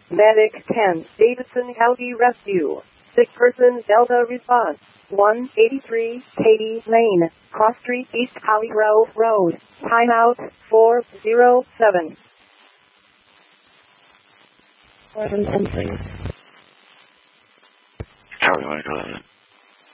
Medic 10, Davidson County Rescue. Sick person Delta response. 183, Katy Lane, Cross Street, East Holly Grove Road. Timeout 407. How do you want to go?